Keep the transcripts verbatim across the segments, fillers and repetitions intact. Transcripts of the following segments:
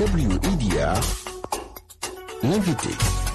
W E D R, l'invité.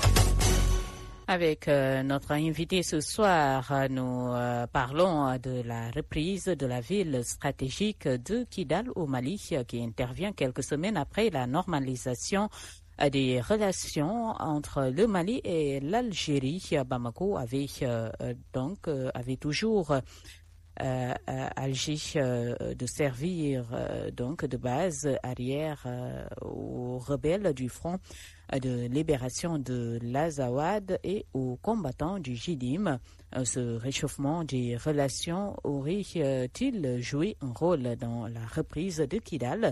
Avec euh, notre invité ce soir, nous euh, parlons de la reprise de la ville stratégique de Kidal au Mali, qui intervient quelques semaines après la normalisation des relations entre le Mali et l'Algérie. Bamako avait euh, donc euh, avait toujours euh, agi euh, de servir euh, donc de base arrière euh, aux rebelles du Front de libération de l'Azawad et aux combattants du J D I M. Ce réchauffement des relations aurait-il joué un rôle dans la reprise de Kidal?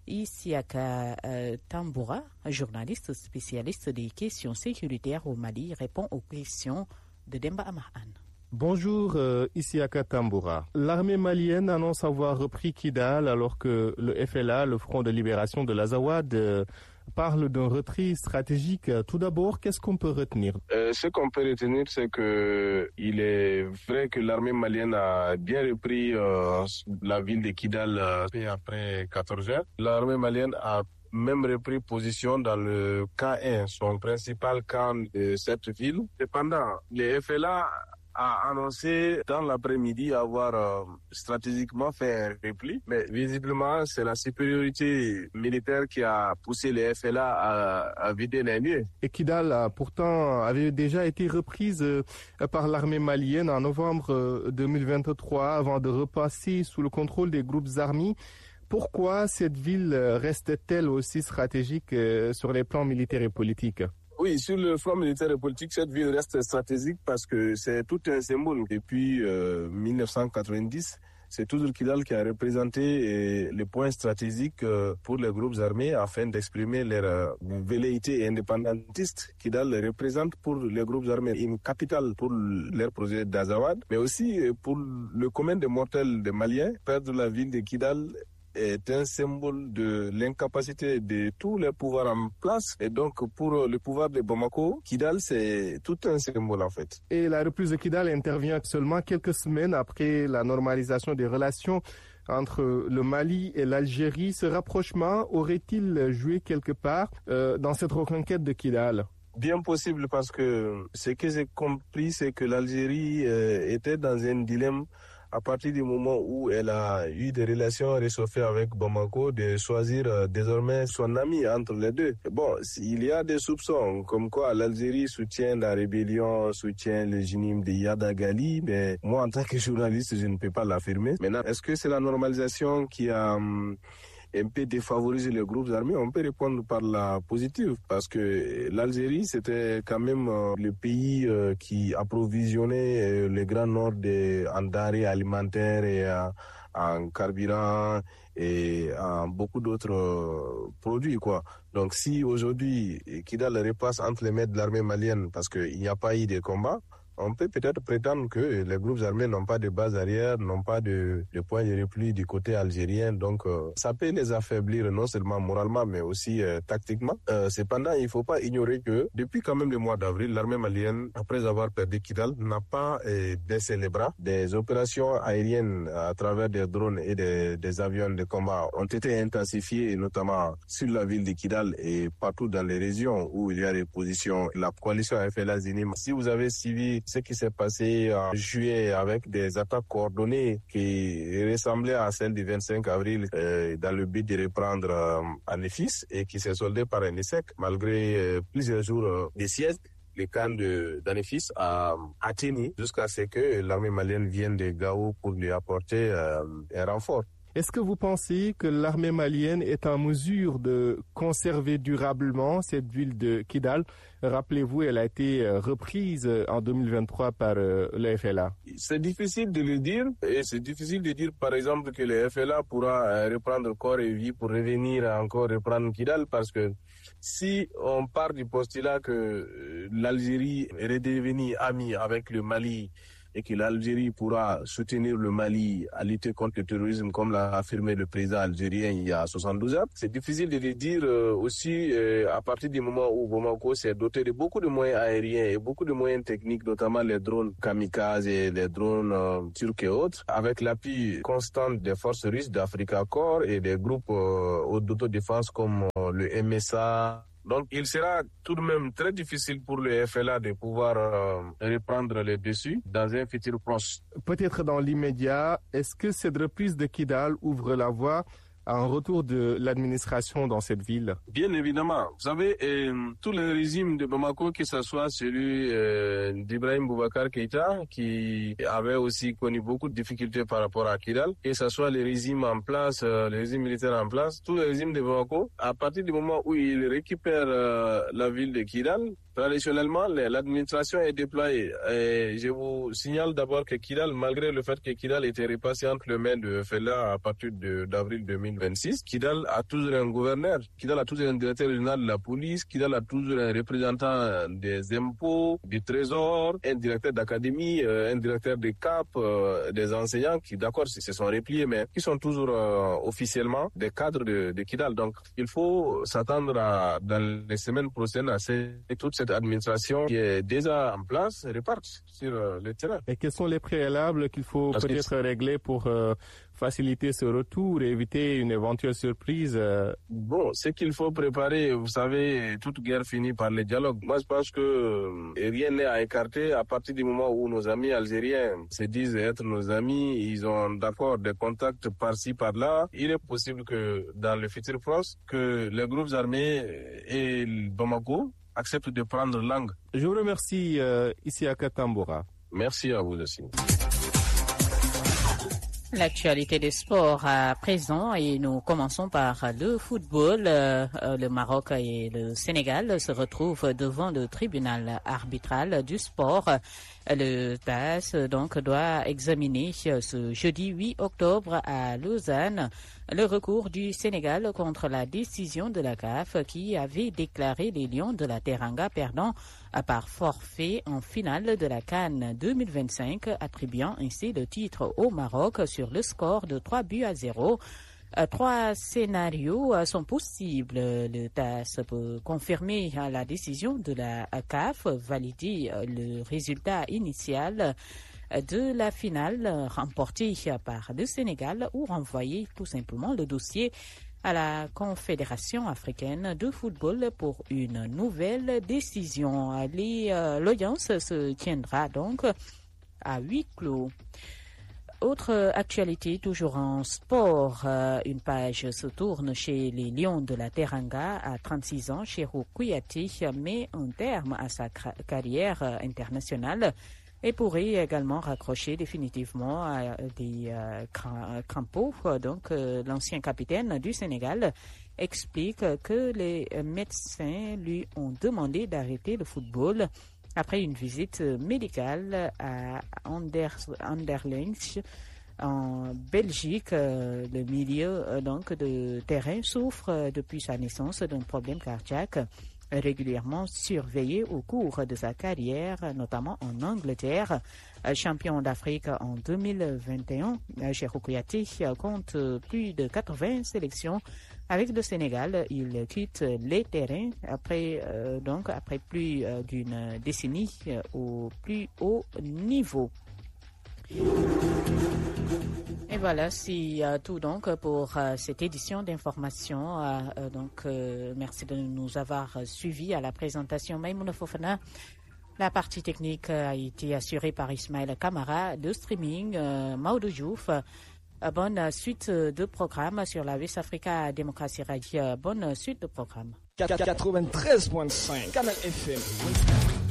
Isiaka euh, Tamboura, journaliste spécialiste des questions sécuritaires au Mali, répond aux questions de Demba Amahan. Bonjour, euh, Isiaka Tamboura. L'armée malienne annonce avoir repris Kidal alors que le F L A, le Front de libération de l'Azawad, euh, parle d'un retrait stratégique. Tout d'abord, qu'est-ce qu'on peut retenir? euh, Ce qu'on peut retenir, c'est que il est vrai que l'armée malienne a bien repris euh, la ville de Kidal euh, après quatorze heures. L'armée malienne a même repris position dans le K un, son principal camp de cette ville. Cependant, le F L A a annoncé dans l'après-midi avoir euh, stratégiquement fait un repli, mais visiblement c'est la supériorité militaire qui a poussé les F L A à, à vider les lieux. Et Kidal pourtant avait déjà été reprise euh, par l'armée malienne en novembre euh, deux mille vingt-trois avant de repasser sous le contrôle des groupes armés. Pourquoi cette ville reste-t-elle aussi stratégique euh, sur les plans militaires et politiques? Oui, sur le front militaire et politique, cette ville reste stratégique parce que c'est tout un symbole. Depuis euh, mille neuf cent quatre-vingt-dix, c'est toujours Kidal qui a représenté euh, les points stratégiques euh, pour les groupes armés afin d'exprimer leur euh, velléité indépendantiste. Kidal représente pour les groupes armés une capitale pour leur projet d'Azawad, mais aussi euh, pour le commun des mortels des Maliens. Perdre la ville de Kidal est un symbole de l'incapacité de tous les pouvoirs en place. Et donc, pour le pouvoir de Bamako, Kidal, c'est tout un symbole en fait. Et la reprise de Kidal intervient seulement quelques semaines après la normalisation des relations entre le Mali et l'Algérie. Ce rapprochement aurait-il joué quelque part euh, dans cette reconquête de Kidal? Bien possible, parce que ce que j'ai compris, c'est que l'Algérie euh, était dans un dilemme à partir du moment où elle a eu des relations réchauffées avec Bamako, de choisir euh, désormais son ami entre les deux. Bon, il y a des soupçons comme quoi l'Algérie soutient la rébellion, soutient le régime de Yada Gali, mais moi en tant que journaliste, je ne peux pas l'affirmer. Maintenant, est-ce que c'est la normalisation qui a hum, un peu défavoriser les groupes armés? On peut répondre par la positive, parce que l'Algérie, c'était quand même euh, le pays euh, qui approvisionnait euh, le grand nord de, en denrées alimentaires et euh, en carburant et en beaucoup d'autres euh, produits, quoi. Donc si aujourd'hui Kidal repasse entre les mains de l'armée malienne parce qu'il n'y a pas eu de combat, on peut peut-être prétendre que les groupes armés n'ont pas de base arrière, n'ont pas de, de point de repli du côté algérien. Donc, euh, ça peut les affaiblir non seulement moralement, mais aussi euh, tactiquement. Euh, cependant, il ne faut pas ignorer que depuis quand même le mois d'avril, l'armée malienne, après avoir perdu Kidal, n'a pas euh, baissé les bras. Des opérations aériennes à travers des drones et des, des avions de combat ont été intensifiées, notamment sur la ville de Kidal et partout dans les régions où il y a des positions. La coalition F L A-Zinim, si vous avez suivi ce qui s'est passé en juillet avec des attaques coordonnées qui ressemblaient à celles du vingt-cinq avril euh, dans le but de reprendre euh, Anefis et qui s'est soldé par un échec malgré euh, plusieurs jours euh, de siège. Le camp de d'Anefis a atteint jusqu'à ce que l'armée malienne vienne de Gao pour lui apporter euh, un renfort. Est-ce que vous pensez que l'armée malienne est en mesure de conserver durablement cette ville de Kidal? Rappelez-vous, elle a été reprise en deux mille vingt-trois par le F L A. C'est difficile de le dire, et c'est difficile de dire par exemple que le F L A pourra reprendre corps et vie pour revenir encore reprendre Kidal, parce que si on part du postulat que l'Algérie est redevenue amie avec le Mali et que l'Algérie pourra soutenir le Mali à lutter contre le terrorisme comme l'a affirmé le président algérien il y a soixante-douze heures. C'est difficile de le dire euh, aussi euh, à partir du moment où Bamako s'est doté de beaucoup de moyens aériens et beaucoup de moyens techniques, notamment les drones kamikazes et les drones euh, turcs et autres, avec l'appui constant des forces russes d'Africa Corps et des groupes euh, d'autodéfense comme euh, le M S A. Donc, il sera tout de même très difficile pour le F L A de pouvoir euh, reprendre les dessus dans un futur proche. Peut-être dans l'immédiat, est-ce que cette reprise de Kidal ouvre la voie à un retour de l'administration dans cette ville? Bien évidemment. Vous savez, euh, tous les régimes de Bamako, que ce soit celui euh, d'Ibrahim Boubacar Keïta, qui avait aussi connu beaucoup de difficultés par rapport à Kidal, que ce soit les régimes en place, euh, les régimes militaires en place, tous les régimes de Bamako, à partir du moment où ils récupèrent euh, la ville de Kidal, traditionnellement, l'administration est déployée. Et je vous signale d'abord que Kidal, malgré le fait que Kidal était repassé entre les mains de F L A à partir de, d'avril deux mille vingt-six, Kidal a toujours un gouverneur, Kidal a toujours un directeur régional de la police, Kidal a toujours un représentant des impôts, du trésor, un directeur d'académie, un directeur de C A P, des enseignants qui, d'accord, se sont repliés, mais qui sont toujours euh, officiellement des cadres de, de Kidal. Donc, il faut s'attendre à, dans les semaines prochaines à cette, toute cette administration qui est déjà en place reparte sur euh, le terrain. Et quels sont les préalables qu'il faut Parce peut-être que... régler pour euh, faciliter ce retour et éviter une éventuelle surprise? euh... Bon, ce qu'il faut préparer, vous savez, toute guerre finit par le dialogue. Moi, je pense que euh, rien n'est à écarter à partir du moment où nos amis algériens se disent être nos amis, ils ont d'accord des contacts par-ci, par-là. Il est possible que dans le futur proche, que les groupes armés et Bamako acceptent de prendre langue. Je vous remercie, euh, Isiaka Tamboura. Merci à vous aussi. L'actualité des sports à présent et nous commençons par le football. Le Maroc et le Sénégal se retrouvent devant le tribunal arbitral du sport. Le T A S donc doit examiner ce jeudi huit octobre à Lausanne le recours du Sénégal contre la décision de la C A F qui avait déclaré les Lions de la Teranga perdant par forfait en finale de la CAN deux mille vingt-cinq, attribuant ainsi le titre au Maroc sur le score de trois buts à zéro. Trois scénarios sont possibles. Le T A S peut confirmer la décision de la C A F, valider le résultat initial de la finale remportée par le Sénégal ou renvoyer tout simplement le dossier à la Confédération africaine de football pour une nouvelle décision. L'audience se tiendra donc à huis clos. Autre actualité, toujours en sport, euh, une page se tourne chez les Lions de la Teranga. À trente-six ans, Cheikhou Kouyaté met un terme à sa carrière internationale et pourrait également raccrocher définitivement à des euh, crampons. Donc, euh, l'ancien capitaine du Sénégal explique que les médecins lui ont demandé d'arrêter le football après une visite médicale à Anders, Anderlecht en Belgique. Le milieu donc de terrain souffre depuis sa naissance d'un problème cardiaque régulièrement surveillé au cours de sa carrière, notamment en Angleterre. Champion d'Afrique en deux mille vingt et un, Cheikhou Kouyaté compte plus de quatre-vingts sélections avec le Sénégal. Il quitte les terrains après euh, donc après plus euh, d'une décennie euh, au plus haut niveau. Et voilà, c'est euh, tout donc pour euh, cette édition d'information. Euh, euh, donc, euh, merci de nous avoir suivis à la présentation Maïmouna Fofana. La partie technique a été assurée par Ismaël Kamara, de streaming euh, Maodo Diouf. Euh, bonne suite de programme sur la West Africa Démocratie Radio. Bonne suite de programme. quatre-vingt-treize virgule cinq Canal F M.